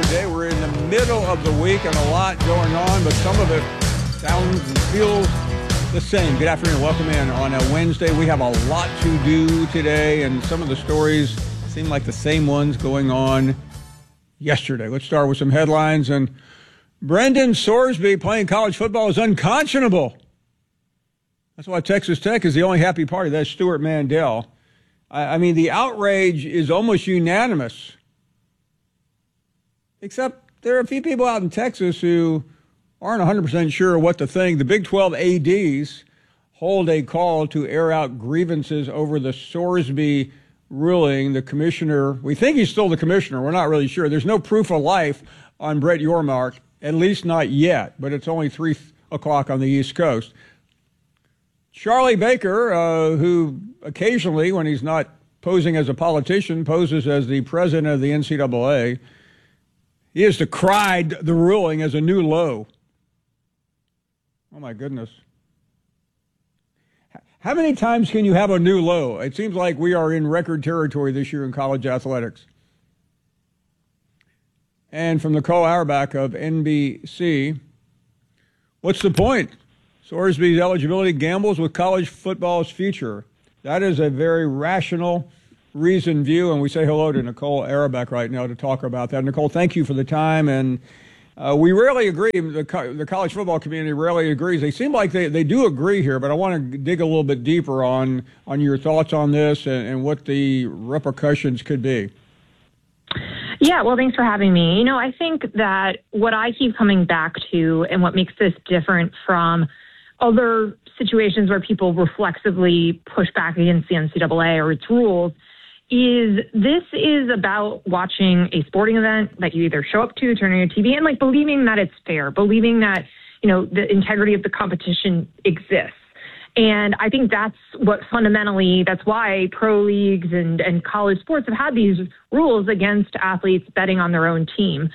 Tuesday. We're in the middle of the week and a lot going on, but some of it sounds and feels the same. Good afternoon. Welcome in on a Wednesday. We have a lot to do today, and some of the stories seem like the same ones going on yesterday. Let's start with some headlines. And Brendan Sorsby playing college football is unconscionable. That's why Texas Tech is the only happy party. That's Stuart Mandel. I mean, the outrage is almost unanimous. Except there are a few people out in Texas who aren't 100% sure what to think. The Big 12 ADs hold a call to air out grievances over the Sorsby ruling. The commissioner, we think he's still the commissioner. We're not really sure. There's no proof of life on Brett Yormark, at least not yet, but it's only 3 o'clock on the East Coast. Charlie Baker, who occasionally, when he's not posing as a politician, poses as the president of the NCAA, he has decried the ruling as a new low. Oh, my goodness. How many times can you have a new low? It seems like we are in record territory this year in college athletics. And from Nicole Auerbach of NBC, what's the point? Sorsby's eligibility gambles with college football's future. That is a very rational, reasoned view, and we say hello to Nicole Auerbach right now to talk about that. Nicole, thank you for the time, and we rarely agree. The college football community rarely agrees. They seem like they do agree here, but I want to dig a little bit deeper on your thoughts on this and what the repercussions could be. Yeah, well, thanks for having me. You know, I think that what I keep coming back to and what makes this different from other situations where people reflexively push back against the NCAA or its rules is this is about watching a sporting event that you either show up to, turn on your TV, and like believing that it's fair, believing that, you know, the integrity of the competition exists. And I think that's what fundamentally, that's why pro leagues and college sports have had these rules against athletes betting on their own team.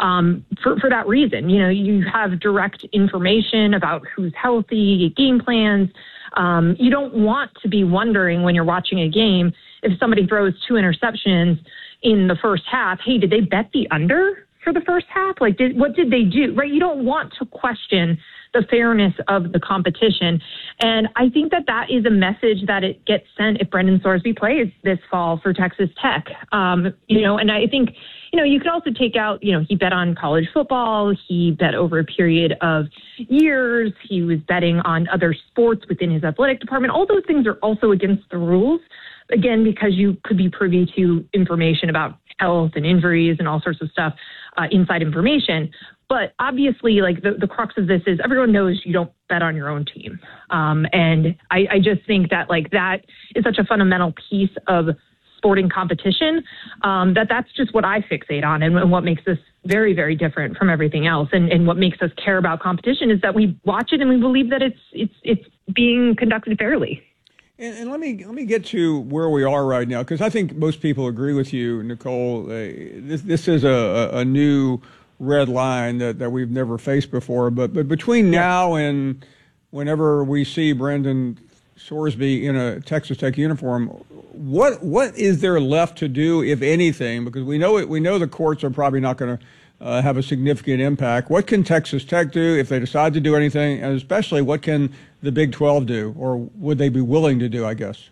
For that reason, you know, you have direct information about who's healthy, game plans. You don't want to be wondering when you're watching a game, if somebody throws 2 interceptions in the first half, hey, did they bet the under for the first half? Like, what did they do? Right? You don't want to question the fairness of the competition. And I think that is a message that it gets sent if Brendan Sorsby plays this fall for Texas Tech. You know, and I think, you know, you could also take out, you know, he bet on college football. He bet over a period of years. He was betting on other sports within his athletic department. All those things are also against the rules, again, because you could be privy to information about health and injuries and all sorts of stuff, inside information. But obviously, like the crux of this is everyone knows you don't bet on your own team. And I just think that like that is such a fundamental piece of sporting competition that's just what I fixate on and what makes this very, very different from everything else. And what makes us care about competition is that we watch it and we believe that it's being conducted fairly. And let me get to where we are right now, because I think most people agree with you, Nicole. This is a new red line that we've never faced before. But between now and whenever we see Brendan Sorsby in a Texas Tech uniform, what is there left to do, if anything? Because we know the courts are probably not going to have a significant impact. What can Texas Tech do if they decide to do anything, and especially what can the Big 12 do, or would they be willing to do, I guess?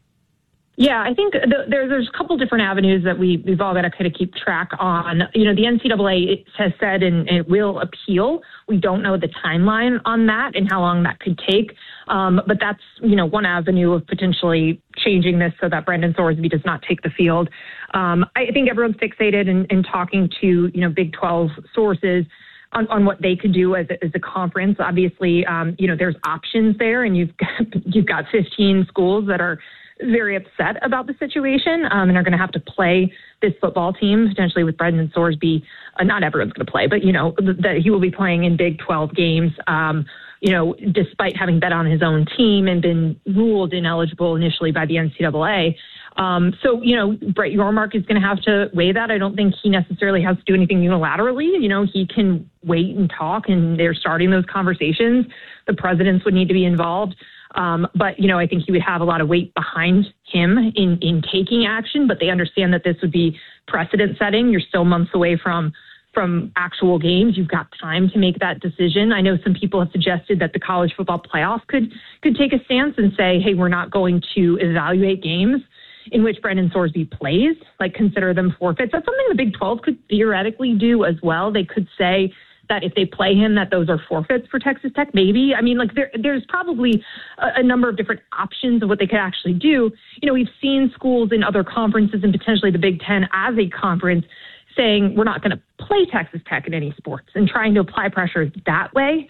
Yeah, I think there's a couple different avenues that we've all got to kind of keep track on. You know, the NCAA has said and it will appeal. We don't know the timeline on that and how long that could take. But that's, you know, one avenue of potentially changing this so that Brendan Sorsby does not take the field. I think everyone's fixated in talking to, you know, Big 12 sources on what they could do as a conference. Obviously, you know, there's options there, and you've got 15 schools that are very upset about the situation and are going to have to play this football team, potentially with Brendan Sorsby. Not everyone's going to play, but, you know, that he will be playing in Big 12 games, you know, despite having bet on his own team and been ruled ineligible initially by the NCAA. So, you know, Brett Yormark is going to have to weigh that. I don't think he necessarily has to do anything unilaterally. You know, he can wait and talk, and they're starting those conversations. The presidents would need to be involved. But, you know, I think he would have a lot of weight behind him in taking action, but they understand that this would be precedent setting. You're still months away from from actual games. You've got time to make that decision. I know some people have suggested that the college football playoff could take a stance and say, hey, we're not going to evaluate games in which Brendan Sorsby plays, like consider them forfeits. That's something the Big 12 could theoretically do as well. They could say that if they play him, that those are forfeits for Texas Tech, maybe. I mean, like there's probably a number of different options of what they could actually do. You know, we've seen schools in other conferences and potentially the Big 10 as a conference saying we're not going to play Texas Tech in any sports and trying to apply pressure that way.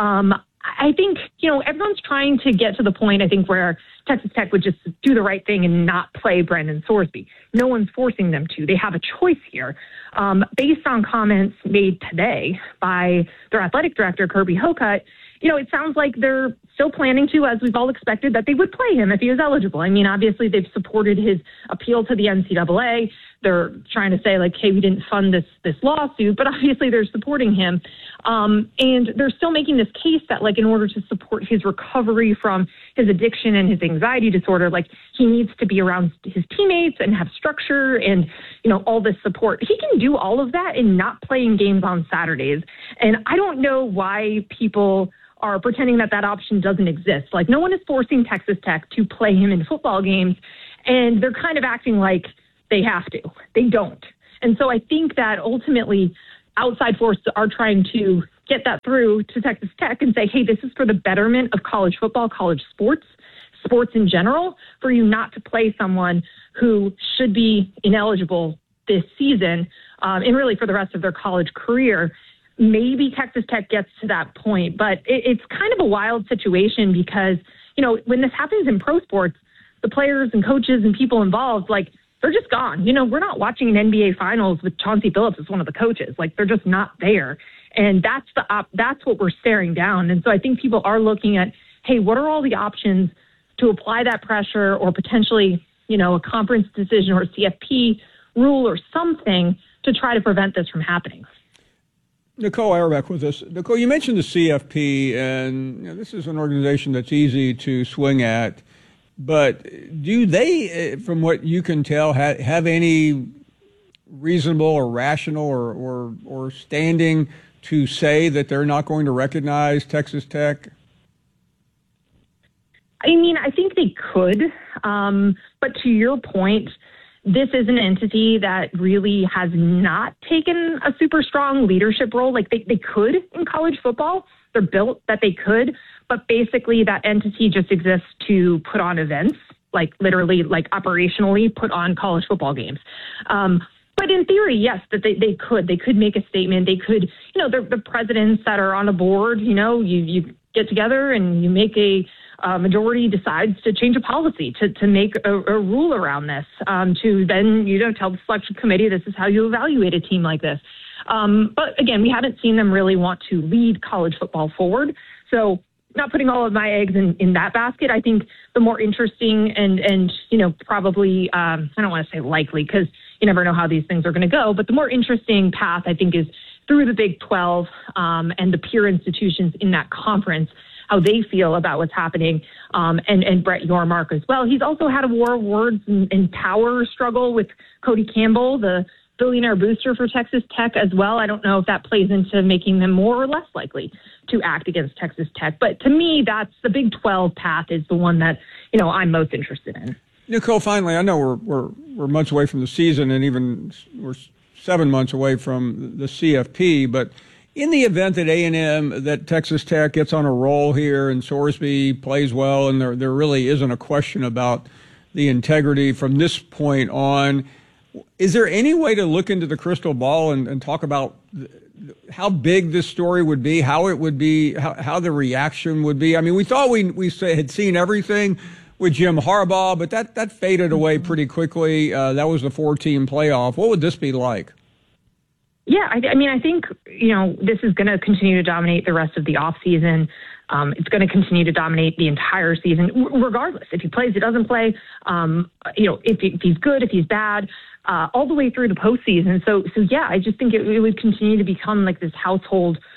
I think, you know, everyone's trying to get to the point, I think, where Texas Tech would just do the right thing and not play Brendan Sorsby. No one's forcing them to. They have a choice here. Based on comments made today by their athletic director, Kirby Hocutt, you know, it sounds like they're still planning to, as we've all expected, that they would play him if he was eligible. I mean, obviously, they've supported his appeal to the NCAA. They're trying to say, like, hey, we didn't fund this lawsuit, but obviously they're supporting him. And they're still making this case that, like, in order to support his recovery from his addiction and his anxiety disorder, like, he needs to be around his teammates and have structure and, you know, all this support. He can do all of that and not playing games on Saturdays. And I don't know why people are pretending that that option doesn't exist. Like, no one is forcing Texas Tech to play him in football games, and they're kind of acting like they have to. They don't. And so I think that ultimately outside forces are trying to get that through to Texas Tech and say, hey, this is for the betterment of college football, college sports in general, for you not to play someone who should be ineligible this season and really for the rest of their college career. Maybe Texas Tech gets to that point, but it's kind of a wild situation because, you know, when this happens in pro sports, the players and coaches and people involved, like, they're just gone. You know, we're not watching an NBA Finals with Chauncey Billups as one of the coaches. Like, they're just not there. And that's what we're staring down. And so I think people are looking at, hey, what are all the options to apply that pressure or potentially, you know, a conference decision or a CFP rule or something to try to prevent this from happening. Nicole Auerbach with us. Nicole, you mentioned the CFP, and you know, this is an organization that's easy to swing at. But do they, from what you can tell, have any reasonable or rational or standing to say that they're not going to recognize Texas Tech? I mean, I think they could. But to your point, this is an entity that really has not taken a super strong leadership role. Like they could in college football. They're built that they could. But basically that entity just exists to put on events, like literally, like operationally put on college football games. But in theory, yes, that they could make a statement. They could, you know, the presidents that are on the board, you know, you get together and you make a majority decides to change a policy to make a rule around this, to then, you know, tell the selection committee, this is how you evaluate a team like this. But again, we haven't seen them really want to lead college football forward. So not putting all of my eggs in that basket. I think the more interesting and you know, probably, I don't want to say likely because you never know how these things are going to go, but the more interesting path, I think, is through the Big 12 and the peer institutions in that conference, how they feel about what's happening, and Brett Yormark as well. He's also had a war of words and power struggle with Cody Campbell, the billionaire booster for Texas Tech as well. I don't know if that plays into making them more or less likely to act against Texas Tech. But to me, that's the Big 12 path is the one that, you know, I'm most interested in. Nicole, finally, I know we're months away from the season and even we're 7 months away from the CFP, but in the event that A&M, that Texas Tech gets on a roll here and Sorsby plays well and there really isn't a question about the integrity from this point on, is there any way to look into the crystal ball and talk about how big this story would be, how it would be, how the reaction would be? I mean, we thought we had seen everything with Jim Harbaugh, but that faded away pretty quickly. That was the 4-team playoff. What would this be like? Yeah, I mean, I think, you know, this is going to continue to dominate the rest of the offseason. It's going to continue to dominate the entire season, regardless. If he plays, he doesn't play, you know, if he's good, if he's bad, all the way through the postseason. So yeah, I just think it would continue to become like this household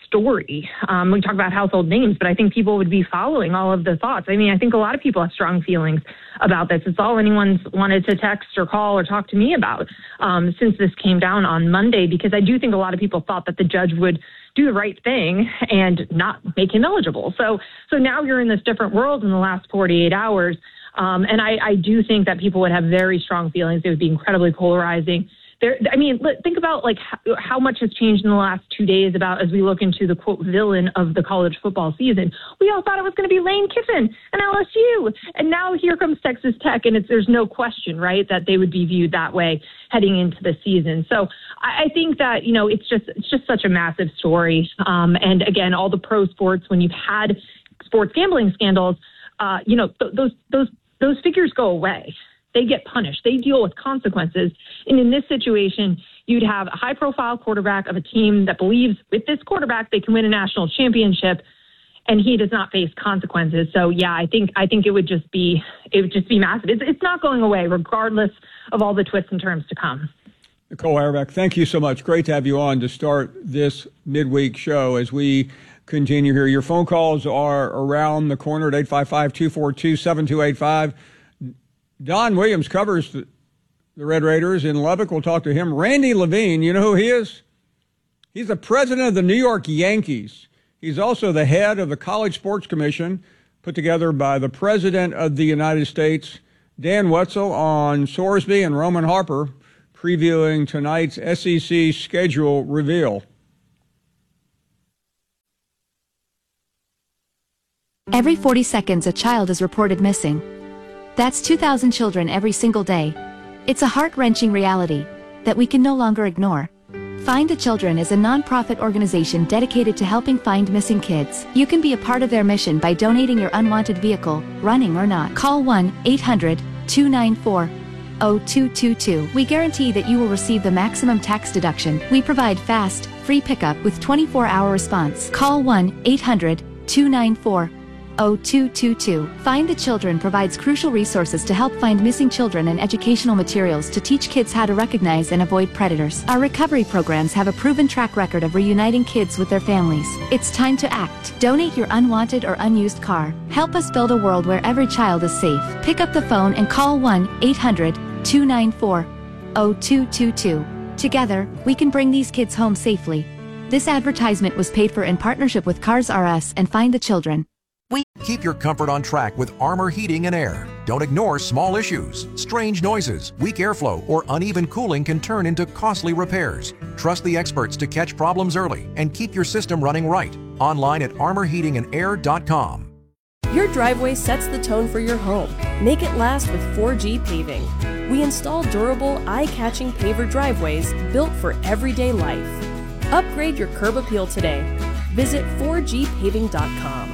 story. We talk about household names, but I think people would be following all of the thoughts. I mean, I think a lot of people have strong feelings about this. It's all anyone's wanted to text or call or talk to me about since this came down on Monday, because I do think a lot of people thought that the judge would do the right thing and not make him eligible. So now you're in this different world in the last 48 hours. And I do think that people would have very strong feelings. It would be incredibly polarizing. Think about like how much has changed in the last 2 days about as we look into the quote villain of the college football season. We all thought it was going to be Lane Kiffin and LSU, and now here comes Texas Tech, and there's no question, right, that they would be viewed that way heading into the season. So I think that it's just such a massive story. And again, all the pro sports, when you've had sports gambling scandals, those figures go away. They get punished. They deal with consequences. And in this situation, you'd have a high-profile quarterback of a team that believes with this quarterback they can win a national championship, and he does not face consequences. So, yeah, I think it would just be massive. It's not going away, regardless of all the twists and turns to come. Nicole Auerbach, thank you so much. Great to have you on to start this midweek show as we continue here. Your phone calls are around the corner at 855-242-7285. Don Williams covers the Red Raiders in Lubbock. We'll talk to him. Randy Levine, you know who he is? He's the president of the New York Yankees. He's also the head of the College Sports Commission, put together by the President of the United States, Dan Wetzel, on Sorsby and Roman Harper, previewing tonight's SEC schedule reveal. Every 40 seconds, a child is reported missing. That's 2,000 children every single day. It's a heart-wrenching reality that we can no longer ignore. Find the Children is a non-profit organization dedicated to helping find missing kids. You can be a part of their mission by donating your unwanted vehicle, running or not. Call 1-800-294-0222. We guarantee that you will receive the maximum tax deduction. We provide fast, free pickup with 24-hour response. Call 1-800-294-0222. Find the Children provides crucial resources to help find missing children and educational materials to teach kids how to recognize and avoid predators. Our recovery programs have a proven track record of reuniting kids with their families. It's time to act. Donate your unwanted or unused car. Help us build a world where every child is safe. Pick up the phone and call 1-800-294-0222. Together, we can bring these kids home safely. This advertisement was paid for in partnership with Cars R Us and Find the Children. Keep your comfort on track with Armor Heating and Air. Don't ignore small issues. Strange noises, weak airflow, or uneven cooling can turn into costly repairs. Trust the experts to catch problems early and keep your system running right. Online at armorheatingandair.com. Your driveway sets the tone for your home. Make it last with 4G Paving. We install durable, eye-catching paver driveways built for everyday life. Upgrade your curb appeal today. Visit 4gpaving.com.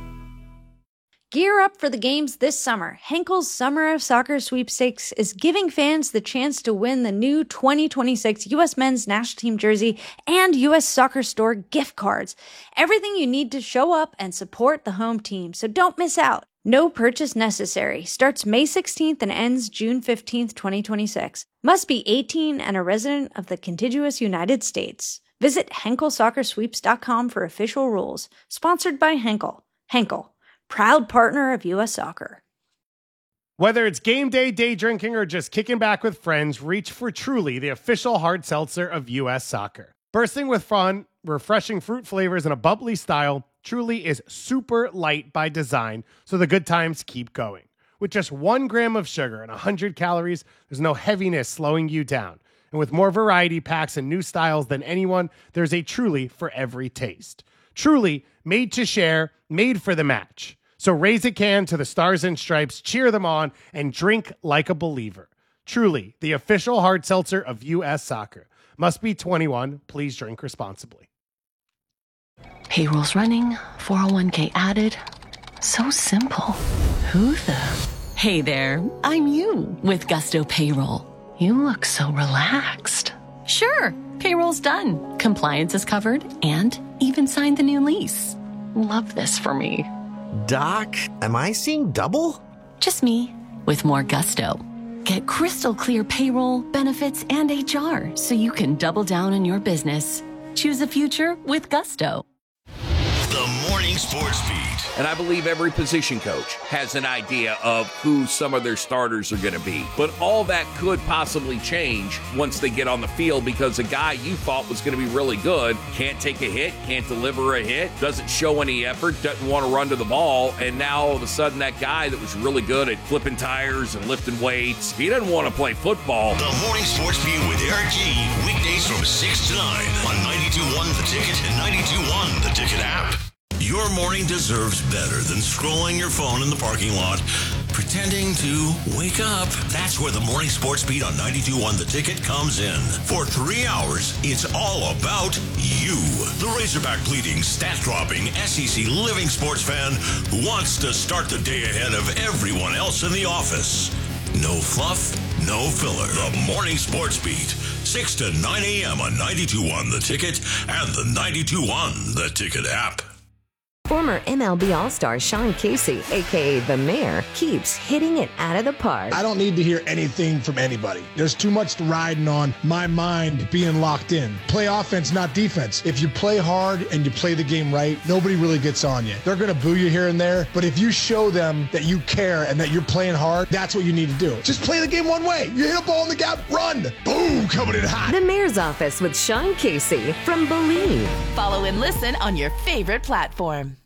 Gear up for the games this summer. Henkel's Summer of Soccer Sweepstakes is giving fans the chance to win the new 2026 U.S. Men's National Team jersey and U.S. Soccer Store gift cards. Everything you need to show up and support the home team, so don't miss out. No purchase necessary. Starts May 16th and ends June 15th, 2026. Must be 18 and a resident of the contiguous United States. Visit HenkelSoccerSweeps.com for official rules. Sponsored by Henkel. Henkel, proud partner of U.S. Soccer. Whether it's game day, day drinking, or just kicking back with friends, reach for Truly, the official hard seltzer of U.S. Soccer. Bursting with fun, refreshing fruit flavors, and a bubbly style, Truly is super light by design, so the good times keep going. With just 1 gram of sugar and 100 calories, there's no heaviness slowing you down. And with more variety packs and new styles than anyone, there's a Truly for every taste. Truly, made to share, made for the match. So raise a can to the Stars and Stripes, cheer them on, and drink like a believer. Truly, the official hard seltzer of U.S. Soccer. Must be 21. Please drink responsibly. Payroll's running, 401k added. So simple. Who the? Hey there, I'm you with Gusto Payroll. You look so relaxed. Sure, payroll's done. Compliance is covered and even signed the new lease. Love this for me. Doc, am I seeing double? Just me with more gusto. Get crystal clear payroll, benefits, and HR so you can double down on your business. Choose a future with Gusto. The Morning Sports Beat. And I believe every position coach has an idea of who some of their starters are going to be. But all that could possibly change once they get on the field, because a guy you thought was going to be really good can't take a hit, can't deliver a hit, doesn't show any effort, doesn't want to run to the ball, and now all of a sudden that guy that was really good at flipping tires and lifting weights, he doesn't want to play football. The Morning Sports Beat with Eric G. Weekdays from 6 to 9 on 92.1 The Ticket and 92.1 The Ticket app. Your morning deserves better than scrolling your phone in the parking lot, pretending to wake up. That's where the Morning Sports Beat on 92.1 The Ticket comes in. For 3 hours, it's all about you. The Razorback bleeding, stat-dropping, SEC living sports fan who wants to start the day ahead of everyone else in the office. No fluff, no filler. The Morning Sports Beat, 6 to 9 a.m. on 92.1 The Ticket and the 92.1 The Ticket app. Former MLB All-Star Sean Casey, a.k.a. The Mayor, keeps hitting it out of the park. I don't need to hear anything from anybody. There's too much riding on my mind being locked in. Play offense, not defense. If you play hard and you play the game right, nobody really gets on you. They're going to boo you here and there, but if you show them that you care and that you're playing hard, that's what you need to do. Just play the game one way. You hit a ball in the gap, run. Boom, coming in hot. The Mayor's Office with Sean Casey from Believe. Follow and listen on your favorite platform.